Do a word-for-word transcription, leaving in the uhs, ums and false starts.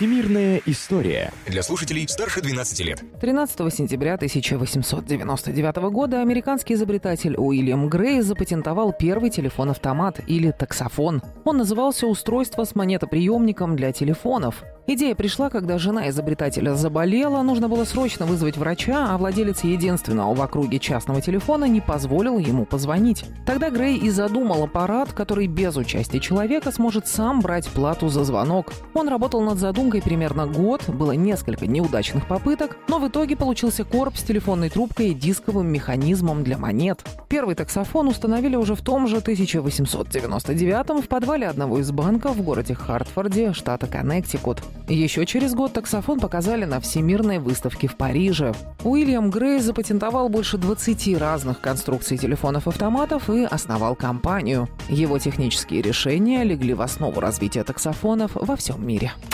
Всемирная история. Для слушателей старше двенадцати лет. тринадцатого сентября тысяча восемьсот девяносто девятого года американский изобретатель Уильям Грей запатентовал первый телефон-автомат или таксофон. Он назывался «Устройство с монетоприемником для телефонов». Идея пришла, когда жена изобретателя заболела, нужно было срочно вызвать врача, а владелец единственного в округе частного телефона не позволил ему позвонить. Тогда Грей и задумал аппарат, который без участия человека сможет сам брать плату за звонок. Он работал над задумкой примерно год, было несколько неудачных попыток, но в итоге получился короб с телефонной трубкой и дисковым механизмом для монет. Первый таксофон установили уже в том же тысяча восемьсот девяносто девятом в подвале одного из банков в городе Хартфорде, штата Коннектикут. Еще через год таксофон показали на Всемирной выставке в Париже. Уильям Грей запатентовал больше двадцати разных конструкций телефонов-автоматов и основал компанию. Его технические решения легли в основу развития таксофонов во всем мире.